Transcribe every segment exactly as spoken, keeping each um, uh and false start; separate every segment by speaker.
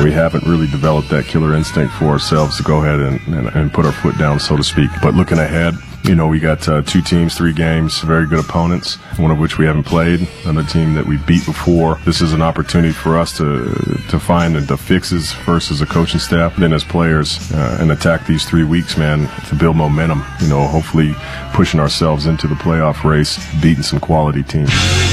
Speaker 1: We haven't really developed that killer instinct for ourselves to go ahead and, and, and put our foot down, so to speak. But looking ahead, you know, we got uh, two teams, three games, very good opponents, one of which we haven't played, another team that we beat before. This is an opportunity for us to to find the fixes first as a coaching staff, then as players, uh, and attack these three weeks, man, to build momentum, you know, hopefully pushing ourselves into the playoff race, beating some quality teams.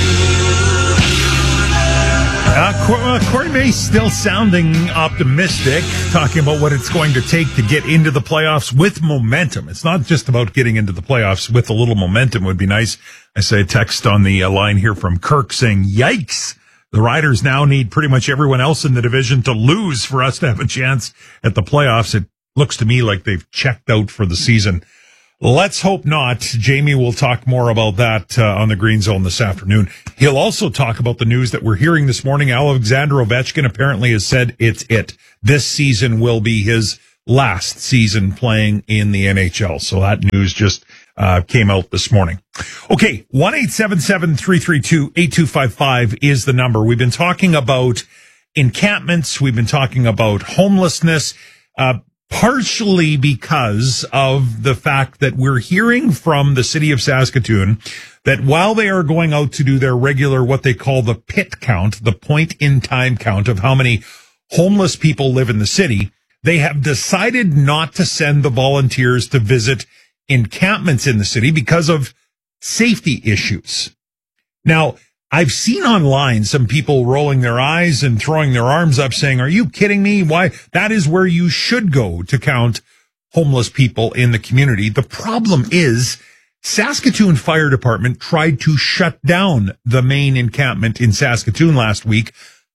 Speaker 2: Uh, Corey May still sounding optimistic, talking about what it's going to take to get into the playoffs with momentum. It's not just about getting into the playoffs with a little momentum would be nice. I say a text on the uh, line here from Kirk saying, yikes, the Riders now need pretty much everyone else in the division to lose for us to have a chance at the playoffs. It looks to me like they've checked out for the season. Let's hope not. Jamie will talk more about that uh, on the Green Zone this afternoon. He'll also talk about the news that we're hearing this morning. Alexander Ovechkin apparently has said it's it. This season will be his last season playing in the N H L. So that news just uh came out this morning. Okay, one eight seven seven, three three two, eight two five five is the number. We've been talking about encampments. We've been talking about homelessness. Uh Partially because of the fact that we're hearing from the city of Saskatoon that while they are going out to do their regular, what they call the pit count, the point in time count of how many homeless people live in the city, they have decided not to send the volunteers to visit encampments in the city because of safety issues. Now, I've seen online some people rolling their eyes and throwing their arms up saying, are you kidding me? Why? That is where you should go to count homeless people in the community. The problem is Saskatoon Fire Department tried to shut down the main encampment in Saskatoon last week,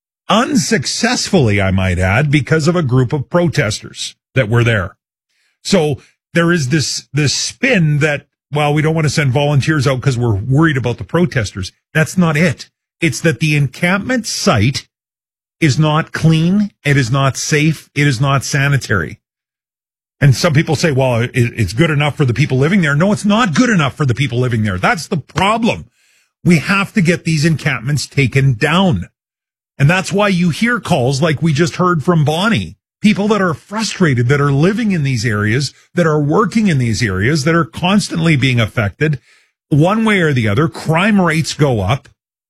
Speaker 2: unsuccessfully, I might add, because of a group of protesters that were there. So there is this, this spin that, well, we don't want to send volunteers out because we're worried about the protesters. That's not it. It's that the encampment site is not clean. It is not safe. It is not sanitary. And some people say, well, it's good enough for the people living there. No, it's not good enough for the people living there. That's the problem. We have to get these encampments taken down. And that's why you hear calls like we just heard from Bonnie. People that are frustrated, that are living in these areas, that are working in these areas, that are constantly being affected one way or the other. Crime rates go up.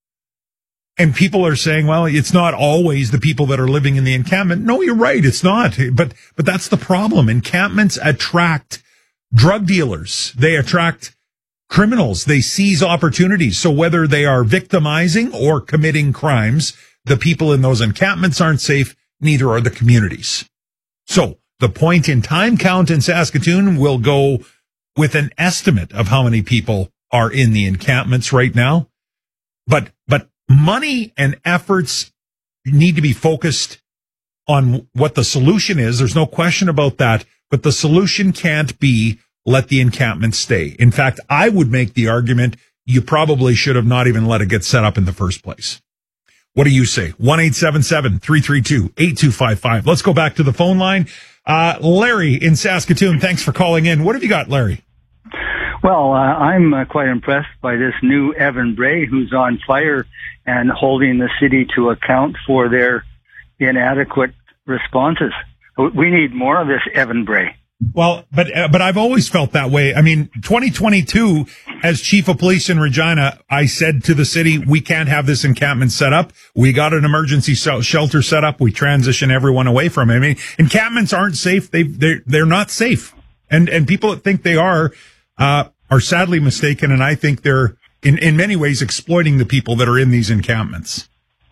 Speaker 2: And people are saying, well, it's not always the people that are living in the encampment. No, you're right. It's not. But, but that's the problem. Encampments attract drug dealers. They attract criminals. They seize opportunities. So whether they are victimizing or committing crimes, the people in those encampments aren't safe. Neither are the communities. So the point in time count in Saskatoon will go with an estimate of how many people are in the encampments right now. But, but money and efforts need to be focused on what the solution is. There's no question about that. But the solution can't be let the encampment stay. In fact, I would make the argument you probably should have not even let it get set up in the first place. What do you say? one eight seven seven, three three two, eight two five five. Let's go back to the phone line. Uh, Larry in Saskatoon, thanks for calling in. What have you got, Larry?
Speaker 3: Well, uh, I'm uh, quite impressed by this new Evan Bray, who's on fire and holding the city to account for their inadequate responses. We need more of this Evan Bray.
Speaker 2: Well, but uh, but I've always felt that way. I mean, twenty twenty-two, as chief of police in Regina, I said to the city, we can't have this encampment set up. We got an emergency shelter set up. We transition everyone away from it. I mean, encampments aren't safe. They they're they're not safe, and and people that think they are uh are sadly mistaken. And I think they're in in many ways exploiting the people that are in these encampments.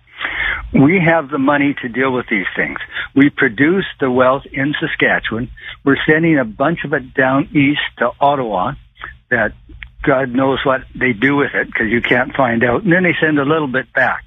Speaker 3: We have the money to deal with these things. We produce the wealth in Saskatchewan. We're sending a bunch of it down east to Ottawa that God knows what they do with it because you can't find out. And then they send a little bit back.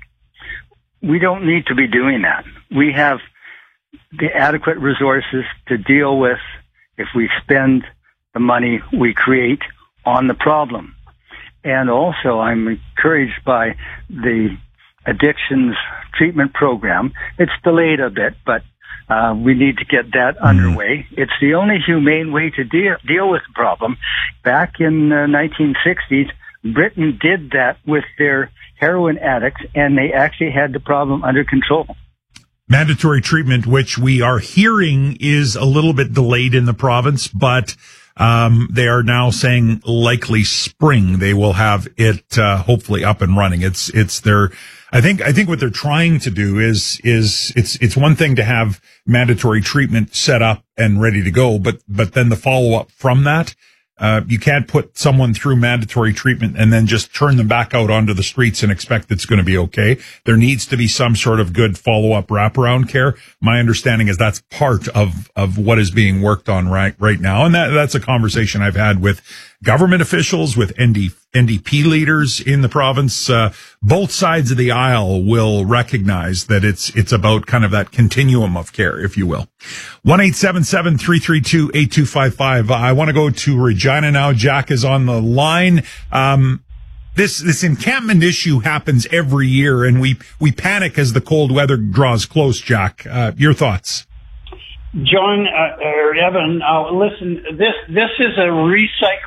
Speaker 3: We don't need to be doing that. We have the adequate resources to deal with if we spend the money we create on the problem. And also I'm encouraged by the addictions treatment program. It's delayed a bit, but uh, we need to get that underway. It's the only humane way to deal deal with the problem. Back in the nineteen sixties, Britain did that with their heroin addicts, and they actually had the problem under control.
Speaker 2: mandatory treatment, which we are hearing is a little bit delayed in the province, but um, they are now saying likely spring they will have it uh, hopefully up and running. It's it's their I think I think what they're trying to do is is it's it's one thing to have mandatory treatment set up and ready to go, but but then the follow up from that. Uh, you can't put someone through mandatory treatment and then just turn them back out onto the streets and expect it's going to be okay. There needs to be some sort of good follow-up wraparound care. My understanding is that's part of, of what is being worked on right, right now. And that, that's a conversation I've had with government officials, with N D, N D P leaders in the province. Uh, both sides of the aisle will recognize that it's, it's about kind of that continuum of care, if you will. one eight seven seven, three three two, eight two five five. I want to go to Regina now. Jack is on the line. Um, this, this encampment issue happens every year, and we, we panic as the cold weather draws close, Jack. Uh, your thoughts?
Speaker 4: John, uh, or Evan, uh, listen, this, this is a recycle.